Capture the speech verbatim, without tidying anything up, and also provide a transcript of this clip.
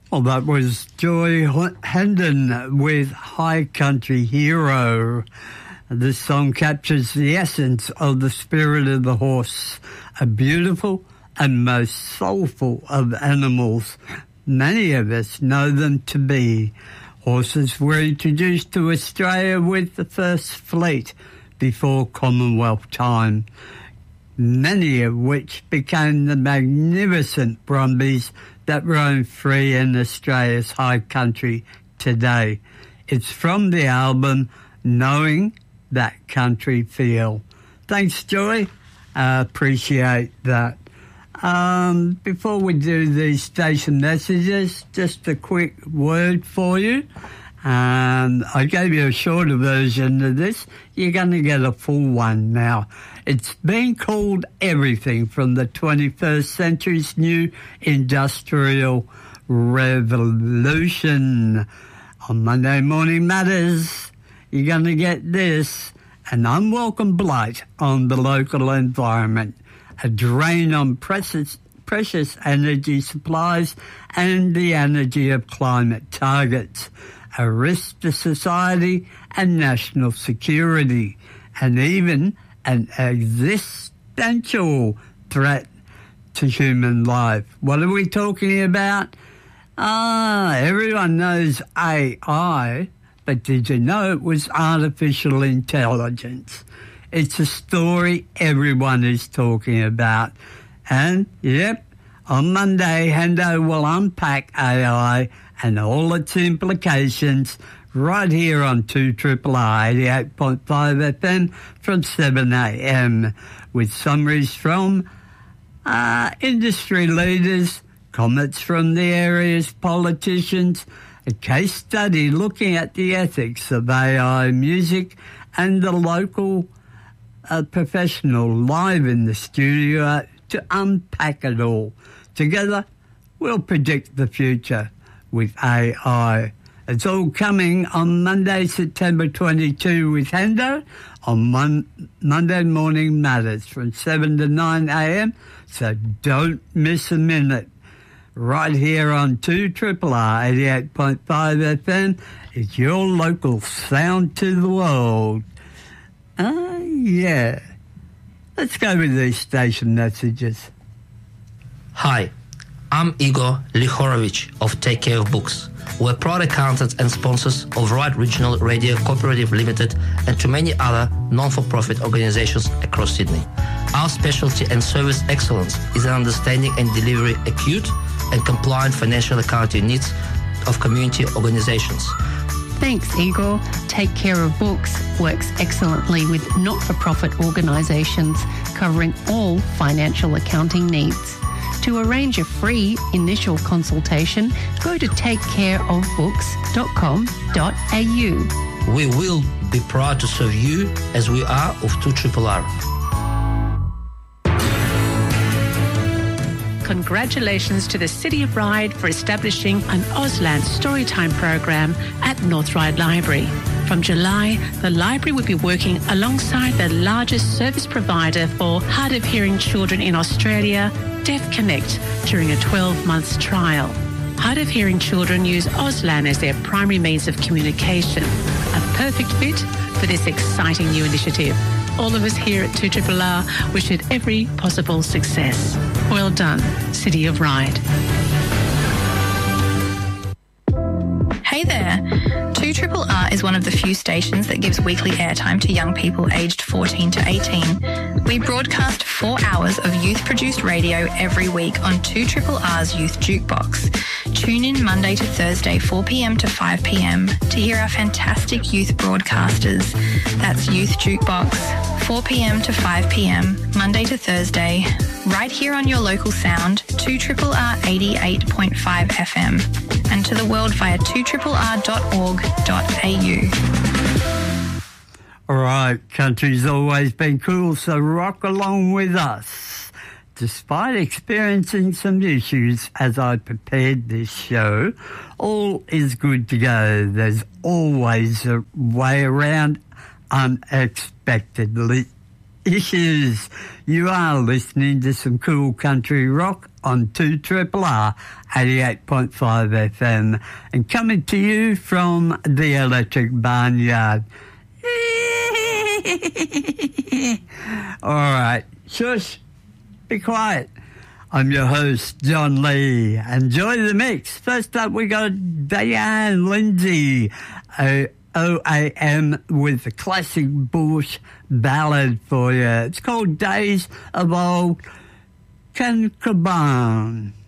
Well, that was Joy Hendon with High Country Hero. This song captures the essence of the spirit of the horse, a beautiful and most soulful of animals. Many of us know them to be. Horses were introduced to Australia with the first fleet before Commonwealth time, many of which became the magnificent brumbies that roam free in Australia's high country today. It's from the album Knowing That Country Feel. Thanks, Joy. I appreciate that. Um, before we do these station messages, just a quick word for you. And I gave you a shorter version of this. You're going to get a full one now. It's been called everything from the twenty-first century's new industrial revolution. On Monday Morning Matters, you're going to get this: an unwelcome blight on the local environment, a drain on precious, precious energy supplies and the energy of climate targets, a risk to society and national security, and even an existential threat to human life. What are we talking about? Ah, everyone knows A I, but did you know it was artificial intelligence? It's a story everyone is talking about. And, yep, on Monday, Hendo will unpack A I and all its implications right here on two R R R eighty-eight point five F M from seven a.m. with summaries from uh, industry leaders, comments from the area's politicians, a case study looking at the ethics of A I music, and the local uh, professional live in the studio to unpack it all. Together, we'll predict the future with A I. It's all coming on Monday, September twenty-second with Hendo on Mon- Monday Morning Matters from seven to nine a.m. So don't miss a minute. Right here on two R R R eighty-eight point five F M is your local sound to the world. Ah, uh, yeah. Let's go with these station messages. Hi, I'm Igor Lihorovich of Take Care of Books. We're proud accountants and sponsors of Right Regional Radio Cooperative Limited and to many other non-for-profit organizations across Sydney. Our specialty and service excellence is in understanding and delivering acute and compliant financial accounting needs of community organizations. Thanks, Igor. Take Care of Books works excellently with not-for-profit organizations covering all financial accounting needs. To arrange a free initial consultation, go to take care of books dot com dot a u. We will be proud to serve you as we are of two R R R. Congratulations to the City of Ryde for establishing an Auslan Storytime program at North Ryde Library. From July, the library will be working alongside the largest service provider for hard of hearing children in Australia, Deaf Connect, during a twelve-month trial. Hard of hearing children use Auslan as their primary means of communication, a perfect fit for this exciting new initiative. All of us here at two R R R wish it every possible success. Well done, City of Ryde. Hey there. two R R R is one of the few stations that gives weekly airtime to young people aged fourteen to eighteen. We broadcast four hours of youth-produced radio every week on two R R R's Youth Jukebox. Tune in Monday to Thursday, four p.m. to five p.m. to hear our fantastic youth broadcasters. That's Youth Jukebox, four p.m. to five p.m, Monday to Thursday, right here on your local sound, two R R R eighty-eight point five F M, and to the world via two R R R dot org dot a u. All right, country's always been cool, so rock along with us. Despite experiencing some issues as I prepared this show, all is good to go. There's always a way around unexpected issues. You are listening to some cool country rock on two Triple R eighty-eight point five F M and coming to you from the Electric Barnyard. All right, shush, be quiet. I'm your host, John Lee. Enjoy the mix. First up, we got Diane Lindsay, uh, O A M, with the classic Bush ballad for you. It's called Days of Old Cancabon.